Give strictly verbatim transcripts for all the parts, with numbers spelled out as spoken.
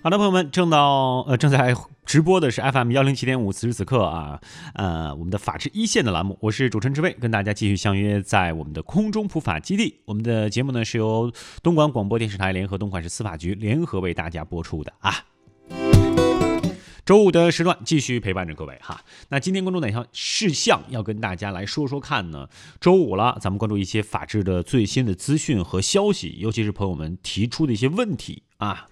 好的，朋友们，正到呃正在直播的是 F M 幺零七点五，此时此刻啊，呃，我们的法治一线的栏目，我是主持人之卫，跟大家继续相约在我们的空中普法基地。我们的节目呢是由东莞广播电视台联合东莞市司法局联合为大家播出的啊。周五的时段继续陪伴着各位哈。那今天关注哪项事项要跟大家来说说看呢？周五了，咱们关注一些法治的最新的资讯和消息，尤其是朋友们提出的一些问题啊。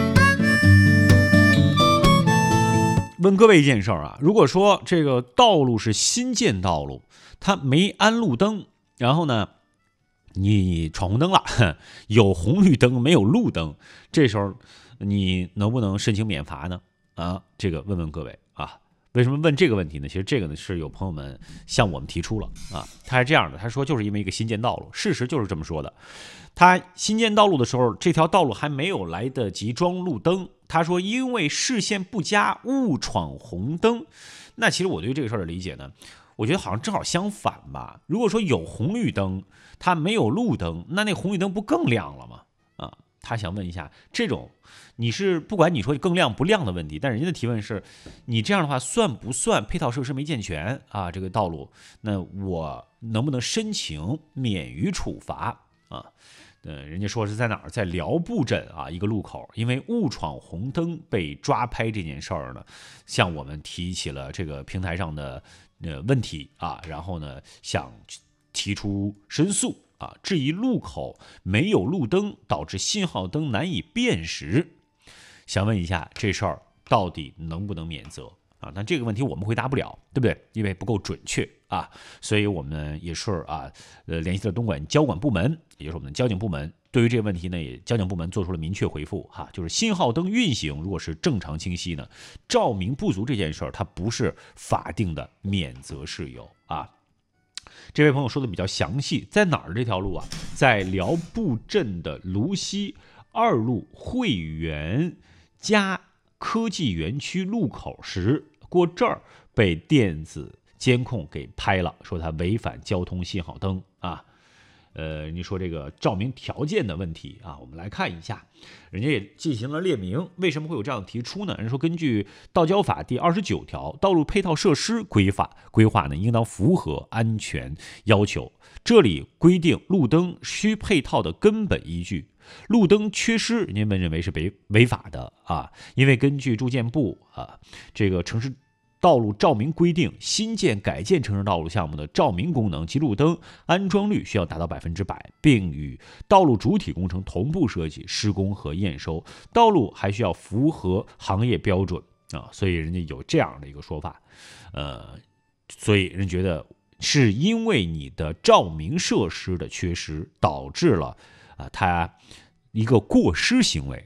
问各位一件事儿啊，如果说这个道路是新建道路，它没安路灯，然后呢，你闯红灯了，有红绿灯没有路灯，这时候你能不能申请免罚呢？啊，这个问问各位啊，为什么问这个问题呢？其实这个呢是有朋友们向我们提出了啊，他是这样的，他说就是因为一个新建道路，事实就是这么说的。他新建道路的时候，这条道路还没有来得及装路灯，他说因为视线不佳误闯红灯。那其实我对这个事儿的理解呢，我觉得好像正好相反吧。如果说有红绿灯，它没有路灯，那那红绿灯不更亮了吗？啊，他想问一下，这种你是不管你说更亮不亮的问题，但人家的提问是，你这样的话算不算配套设施没健全啊？这个道路，那我能不能申请免于处罚啊？呃，人家说是在哪儿，在辽埠镇啊一个路口，因为误闯红灯被抓拍这件事儿呢，向我们提起了这个平台上的呃问题啊，然后呢想提出申诉啊，质疑路口没有路灯导致信号灯难以辨识，想问一下这事儿到底能不能免责啊？但这个问题我们回答不了，对不对？因为不够准确啊，所以我们也是啊，呃，联系了东莞交管部门，也就是我们的交警部门，对于这个问题呢，也交警部门做出了明确回复哈，就是信号灯运行如果是正常清晰呢，照明不足这件事儿，它不是法定的免责事由啊。这位朋友说的比较详细，在哪儿这条路啊？在辽埠镇的泸溪二路汇源加科技园区路口时，过这儿被电子监控给拍了，说他违反交通信号灯啊。呃，你说这个照明条件的问题啊，我们来看一下，人家也进行了列明，为什么会有这样的提出呢？人说根据《道交法》第二十九条，道路配套设施规划规划呢，应当符合安全要求。这里规定路灯需配套的根本依据，路灯缺失，人家们认为是违违法的啊，因为根据住建部啊这个城市道路照明规定，新建改建城市道路项目的照明功能及路灯安装率需要达到百分之百，并与道路主体工程同步设计、施工和验收。道路还需要符合行业标准啊，所以人家有这样的一个说法，呃，所以人觉得是因为你的照明设施的缺失，导致了啊它一个过失行为